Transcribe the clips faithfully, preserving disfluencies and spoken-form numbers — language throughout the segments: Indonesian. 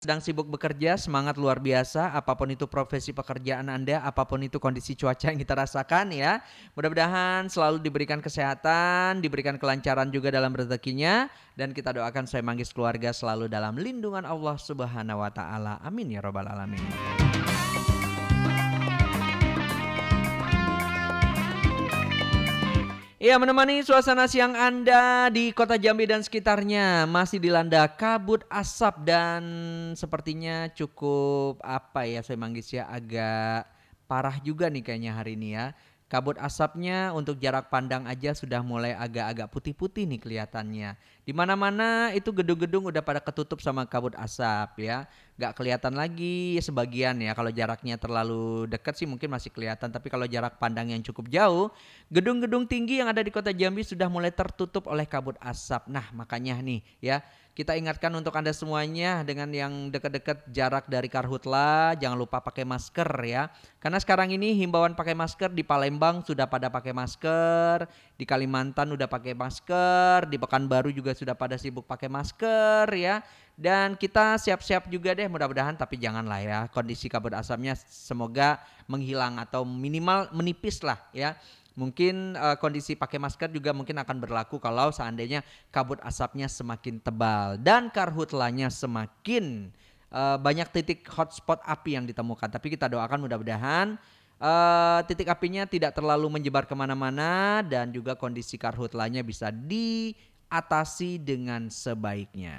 Sedang sibuk bekerja, semangat luar biasa, apapun itu profesi pekerjaan Anda, apapun itu kondisi cuaca yang kita rasakan ya. Mudah-mudahan selalu diberikan kesehatan, diberikan kelancaran juga dalam rezekinya, dan kita doakan saya Manggis keluarga selalu dalam lindungan Allah Subhanahu wa taala. Amin ya rabbal alamin. Iya, menemani suasana siang Anda di kota Jambi dan sekitarnya masih dilanda kabut asap dan sepertinya cukup apa ya saya manggis ya agak parah juga nih kayaknya hari ini ya. Kabut asapnya untuk jarak pandang aja sudah mulai agak-agak putih-putih nih kelihatannya. Di mana-mana itu gedung-gedung udah pada ketutup sama kabut asap ya. Gak kelihatan lagi sebagian ya, kalau jaraknya terlalu dekat sih mungkin masih kelihatan, tapi kalau jarak pandang yang cukup jauh, gedung-gedung tinggi yang ada di kota Jambi sudah mulai tertutup oleh kabut asap. Nah makanya nih ya, kita ingatkan untuk Anda semuanya dengan yang dekat-dekat jarak dari karhutla, jangan lupa pakai masker ya. Karena sekarang ini himbauan pakai masker di Palembang sudah pada pakai masker, di Kalimantan udah pakai masker, di Pekanbaru juga sudah pada sibuk pakai masker ya. Dan kita siap-siap juga deh mudah-mudahan, tapi janganlah ya kondisi kabut asapnya semoga menghilang atau minimal menipis lah ya. Mungkin uh, kondisi pakai masker juga mungkin akan berlaku kalau seandainya kabut asapnya semakin tebal dan karhutlanya semakin uh, banyak titik hotspot api yang ditemukan. Tapi kita doakan mudah-mudahan uh, titik apinya tidak terlalu menyebar kemana-mana dan juga kondisi karhutlanya bisa diatasi dengan sebaiknya.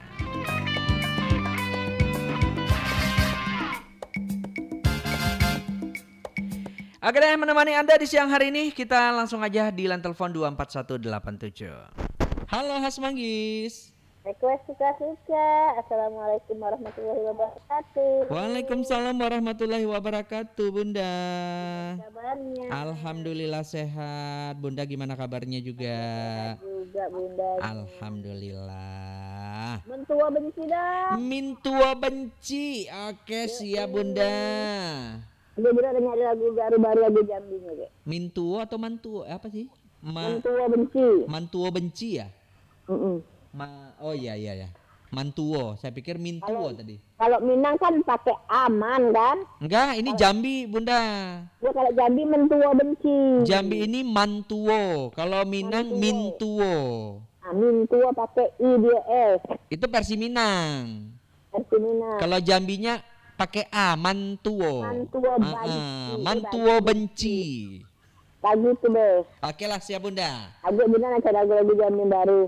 Oke deh, menemani Anda di siang hari ini, kita langsung aja di line telepon dua empat satu delapan tujuh. Halo Has Manggis. Request suka-suka. Assalamualaikum warahmatullahi wabarakatuh. Waalaikumsalam warahmatullahi wabarakatuh, Bunda. Kabarnya? Alhamdulillah sehat. Bunda gimana kabarnya juga? Sehat juga Bunda. Alhamdulillah. Mentua benci dah. Mintua benci. Oke, siap Bunda. Dia bilang ada nyari lagu baru-baru lagu Jambi nih. Mintuo atau mantuo? Apa sih? Ma- Mentua benci. Mantuo benci ya? Mm-mm. Ma- oh iya iya ya. Mantuo, saya pikir mintuo Kalau- tadi. Kalau Minang kan pakai aman kan? Enggak, ini Jambi Bunda. Ya kalau Jambi mentua benci. Jambi ini mantuo, kalau Minang Mantuo. mintuo. Ah, mintua pakai I dia S. Itu versi Minang. Versi Minang. Kalau Jambinya pakai A, mantuo. Mantuo Ah, benci. ah, mantuo benci. Lagu tuh be. Oke lah siap Bunda. Agak benar ada lagu-lagu Jambi baru.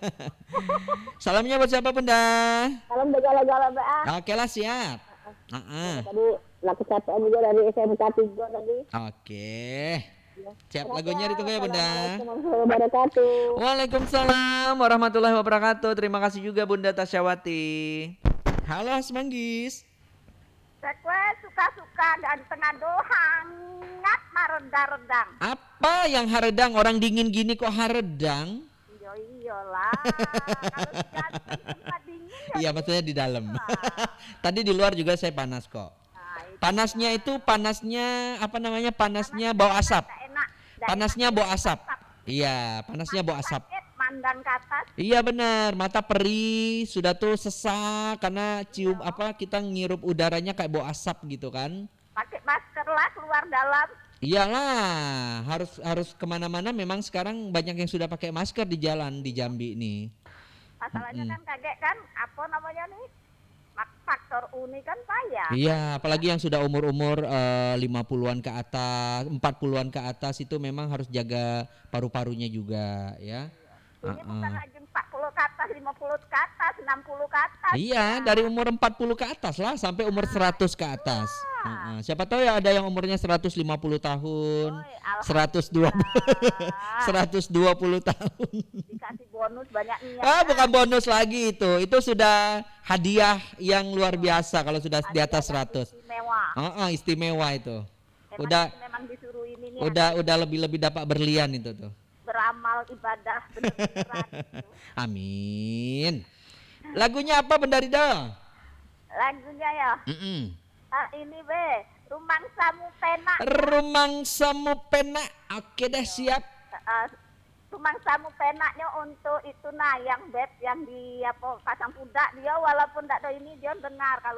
Salamnya buat siapa Bunda? Salam begala-gala be. ah. Oke lah siap. Ah, ah. Tadi lagu kecapean juga dari S M K tiga tadi. Oke. Siap lagunya ditunggu ya Bunda. Assalamualaikum warahmatullahi wabarakatuh. Waalaikumsalam warahmatullahi wabarakatuh. Terima kasih juga Bunda Tasyawati. Halo Mas Manggis. Request suka-suka dan tengah hangat marendang-rendang. Apa yang haredang? Orang dingin gini kok haredang? Iya iyalah. Kalau di dalam tempat dingin ya. Iya maksudnya di dalam. Tadi di luar juga saya panas kok. Nah, itu Panasnya itu panasnya apa namanya? Panasnya bau asap. tak enak. Dan Panasnya bau asap. Iya, panasnya bau asap. sakit mandang ke atas. Iya benar, mata perih, sudah tuh sesak karena cium apa kita ngirup udaranya kayak bau asap gitu kan. Pakai masker lah keluar dalam. Iyalah, harus harus kemana-mana memang sekarang banyak yang sudah pakai masker di jalan di Jambi nih. Masalahnya Mm-mm. kan kaget kan apa namanya nih? Mak- Faktor uni kan payah. Iya, apalagi yang sudah umur-umur eh, lima puluhan ke atas, empat puluhan ke atas itu memang harus jaga paru-parunya juga ya. Ini Uh-uh. bukan lagi empat puluh ke atas, lima puluh ke atas, enam puluh ke atas. Iya, dari umur empat puluh ke atas lah sampai umur seratus ke atas. Uh-uh. Siapa tahu ya ada yang umurnya seratus lima puluh tahun, Oi, seratus dua puluh, seratus dua puluh tahun. Dikasih bonus banyaknya. Ah, bukan bonus lagi itu. Itu sudah hadiah yang luar biasa kalau sudah di atas seratus. Istimewa. Heeh, istimewa itu. Memang, Udah memang disuruh ini nih udah udah lebih-lebih dapat berlian itu tuh. beramal ibadah benar-benar gitu. Amin. Lagunya apa Bunda Ridho? Lagunya ya. Mm-mm. Ah, ini be, Rumang Samu Pena. Rumang Samu Pena. Oke dah siap. Ah, Rumang Samu Penaknya untuk itu nah yang bed yang di apa pasang pudak dia walaupun tak ada ini dia dengar kalau